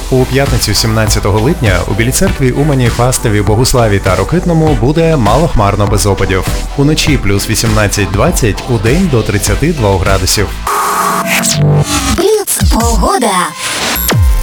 У п'ятницю 17 липня у Білій Церкві, Умані, Фастові, Богуславі та Рокитному буде малохмарно без опадів. Уночі плюс 18-20, удень до 32 градусів. Бліц погода.